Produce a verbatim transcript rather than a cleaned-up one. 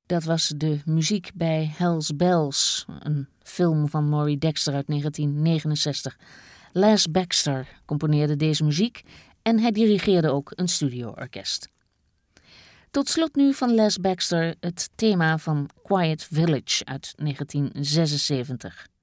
Dat was de muziek bij Hell's Bells, een film van Maury Dexter uit negentien negenenzestig. Les Baxter componeerde deze muziek en hij dirigeerde ook een studioorkest. Tot slot nu van Les Baxter het thema van Quiet Village uit negentien zesenzeventig.